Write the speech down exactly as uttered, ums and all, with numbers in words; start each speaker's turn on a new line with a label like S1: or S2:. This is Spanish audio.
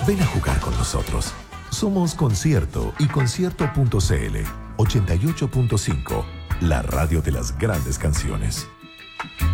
S1: Ven a jugar con nosotros. Somos Concierto y Concierto punto cl ochenta y ocho punto cinco, la radio de las grandes canciones.